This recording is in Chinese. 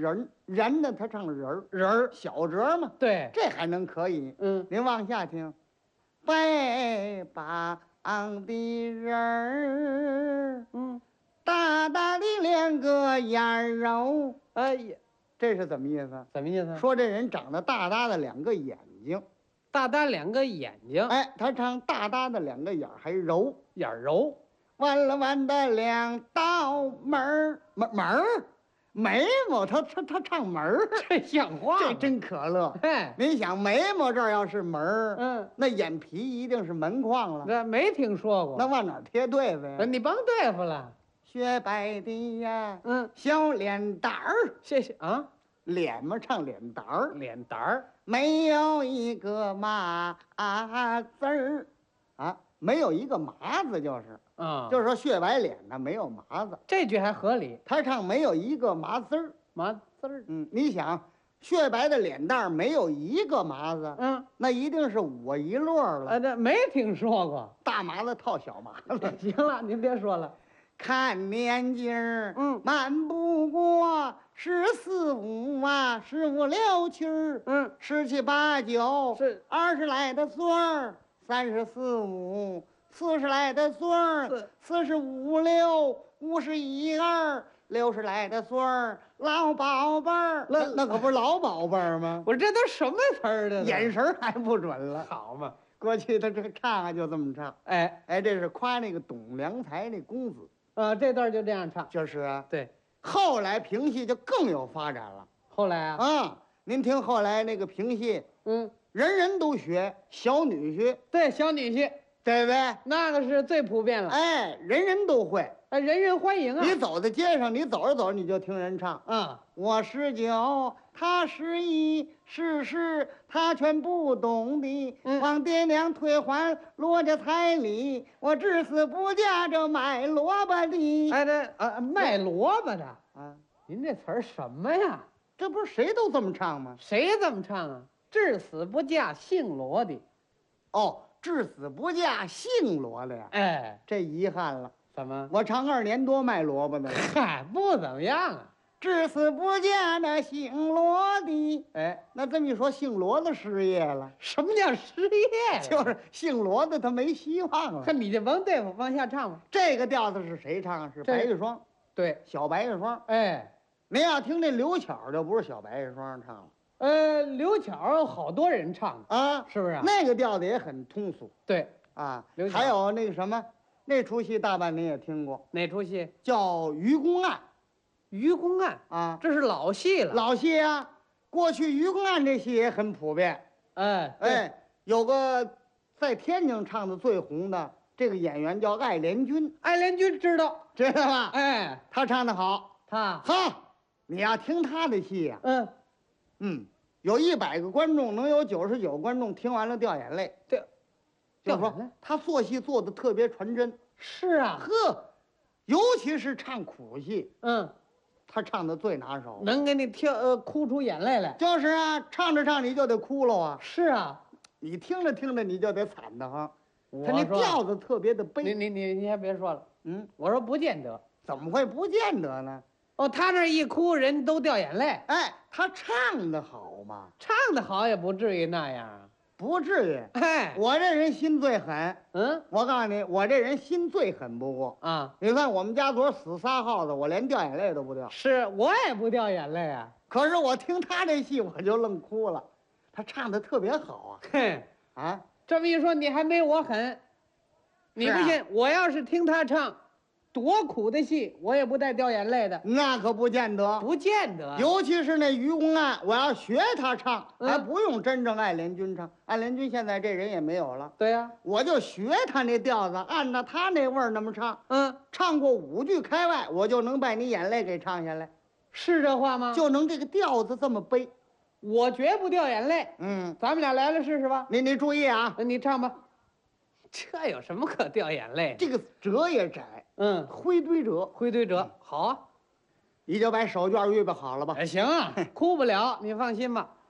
人呢，他唱人小折嘛， 对， 这还能可以。您往下听，白帮的人儿，大大的两个眼肉， 哎呀， 这是怎么意思？ 什么意思？ 说这人长得大大的两个眼睛， 大大两个眼睛， 哎，他唱大大的两个眼还柔， 眼柔， 弯了弯的两道门眉毛，他唱门儿， 这像话吗？ 这真可乐。 嘿， 您想眉毛这儿要是门儿，那眼皮一定是门框了。 这没听说过。 那往哪儿贴对付呀？ 你帮对付了。 雪白的呀，小脸蛋儿， 谢谢啊。 脸嘛，唱脸蛋儿， 脸蛋儿没有一个麻字儿，啊，没有一个麻字就是。就是说雪白脸呢没有麻子， 这句还合理。 他唱没有一个麻字儿， 麻字儿。 你想，雪白的脸蛋没有一个麻子，那一定是我一摞了。 这没听说过， 大麻子套小麻子。 行了，您别说了。 看年纪儿，慢不过14、15啊，15、16、7，17、18、19 是 20来的岁儿，34、5。40来的岁儿，45、6、51、2、60来的岁儿，老宝贝儿，那可不是老宝贝儿吗？ 我这都什么词儿的？ 眼神还不准了。 好嘛， 过去他这个唱啊，就这么唱。 哎， 这是夸那个董良才那公子。 这段就这样唱。 就是啊， 对。 后来评戏就更有发展了。 后来啊， 您听后来那个评戏，人人都学，小女婿， 对，小女婿。 对不对？ 那个是最普遍了。 人人都会， 人人欢迎啊！ 你走在街上，你走着走着你就听人唱，我19，他11，事他全不懂的，望爹娘退还罗家彩礼，我至死不嫁这卖萝卜的。 卖萝卜的您这词儿什么呀？ 这不是谁都这么唱吗？ 谁这么唱啊？至死不嫁姓罗的。 至死不嫁姓罗的呀！这遗憾了。 怎么？ 我唱2年多卖萝卜的， 嗨，不怎么样啊。 至死不嫁那姓罗的。那这么一说，姓罗的失业了。 什么叫失业？ 就是姓罗的他没希望了。 你就甭对付，往下唱吧。 这个调子是谁唱？是白玉霜。 对， 小白玉霜。您要听这刘巧，就不是小白玉霜唱了。 刘巧好多人唱是不是？ 那个调子也很通俗。 对还有那个什么，那出戏大半您也听过。 哪出戏？ 叫《愚公案》。 愚公案这是老戏了。 老戏啊，过去愚公案这戏也很普遍。有个在天津唱的最红的这个演员叫艾连军。 艾连军知道吧？他唱的好。你要听他的戏呀。有100个观众，能有99观众听完了掉眼泪。就是说他做戏做的特别传真。 是啊， 尤其是唱苦戏，他唱的最拿手， 能给你哭出眼泪来。 就是啊，唱着唱你就得哭了啊。 是啊， 你听着听着你就得惨得慌。他那调子特别的悲。 你先别说了。我说不见得。 怎么会不见得呢？ 他那一哭，人都掉眼泪。 他唱的好嘛？ 唱的好也不至于那样啊， 不至于。我这人心最狠。我告诉你，我这人心最狠不过你看我们家昨儿死仨耗子，我连掉眼泪都不掉。 是我也不掉眼泪啊。 可是我听他这戏，我就愣哭了。他唱的特别好啊。 这么一说，你还没我狠。你不信，我要是听他唱。多苦的戏，我也不带掉眼泪的。 那可不见得， 不见得。 尤其是那愚公案，我要学他唱，还不用真正艾连军唱。艾连军现在这人也没有了。 对呀， 我就学他那调子，按照他那味儿那么唱。唱过5句开外，我就能把你眼泪给唱下来。 是这话吗？ 就能这个调子这么背， 我绝不掉眼泪。咱们俩来了试试吧。 你注意啊， 你唱吧。这有什么可掉眼泪？ 这个折也窄。灰堆折， 好啊。 你就把手绢预备好了吧？ 行啊，哭不了，你放心吧。